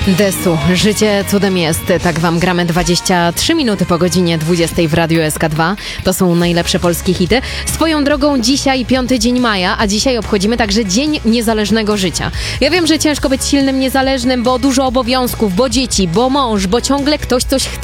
Desu, życie cudem jest. Tak wam gramy 23 minuty po godzinie 20 w Radiu SK2. To są najlepsze polskie hity. Swoją drogą dzisiaj 5 dzień maja, a dzisiaj obchodzimy także Dzień Niezależnego Życia. Ja wiem, że ciężko być silnym, niezależnym, bo dużo obowiązków, bo dzieci, bo mąż, bo ciągle ktoś coś chce.